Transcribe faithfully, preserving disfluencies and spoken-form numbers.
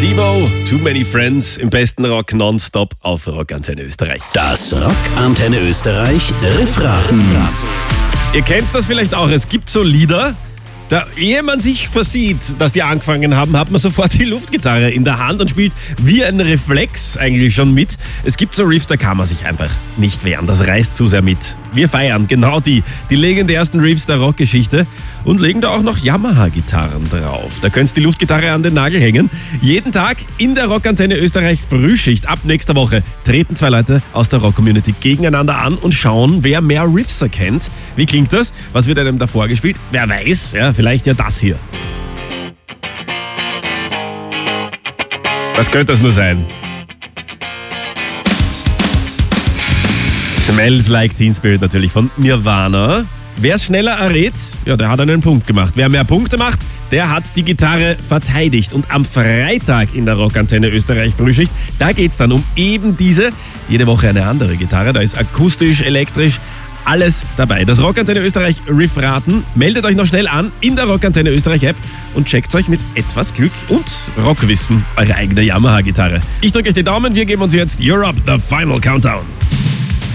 Simo, Too Many Friends im besten Rock nonstop auf Rockantenne Österreich. Das Rockantenne Österreich Riffraten. Ihr kennt das vielleicht auch, es gibt so Lieder, da, ehe man sich versieht, dass die angefangen haben, hat man sofort die Luftgitarre in der Hand und spielt wie ein Reflex eigentlich schon mit. Es gibt so Riffs, da kann man sich einfach nicht wehren, das reißt zu sehr mit. Wir feiern genau die, die legendärsten Riffs der Rockgeschichte und legen da auch noch Yamaha-Gitarren drauf. Da könnt ihr die Luftgitarre an den Nagel hängen. Jeden Tag in der Rockantenne Österreich Frühschicht. Ab nächster Woche treten zwei Leute aus der Rock-Community gegeneinander an und schauen, wer mehr Riffs erkennt. Wie klingt das? Was wird einem davor gespielt? Wer weiß, ja, vielleicht ja das hier. Was könnte das nur sein? Smells Like Teen Spirit natürlich von Nirvana. Wer es schneller errät, ja, der hat einen Punkt gemacht. Wer mehr Punkte macht, der hat die Gitarre verteidigt. Und am Freitag in der Rockantenne Österreich Frühschicht, da geht's dann um eben diese, jede Woche eine andere Gitarre. Da ist akustisch, elektrisch, alles dabei. Das Rockantenne Österreich Riffraten. Meldet euch noch schnell an in der Rockantenne Österreich App und checkt euch mit etwas Glück und Rockwissen eure eigene Yamaha-Gitarre. Ich drücke euch die Daumen, wir geben uns jetzt Europe, the Final Countdown.